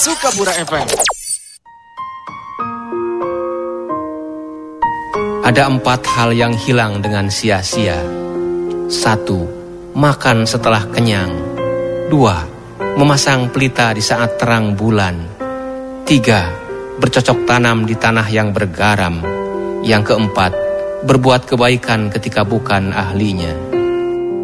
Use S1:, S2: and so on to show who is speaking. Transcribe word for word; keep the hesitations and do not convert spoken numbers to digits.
S1: Sukabura F M.
S2: Ada empat hal yang hilang dengan sia-sia. Satu, makan setelah kenyang. Dua, memasang pelita di saat terang bulan. Tiga, bercocok tanam di tanah yang bergaram. Yang keempat, berbuat kebaikan ketika bukan ahlinya.